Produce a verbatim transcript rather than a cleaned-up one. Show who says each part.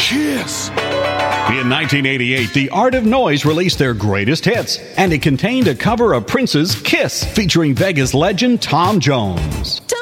Speaker 1: Kiss. In nineteen eighty-eight, The Art of Noise released their greatest hits, and it contained a cover of Prince's Kiss, featuring Vegas legend Tom Jones.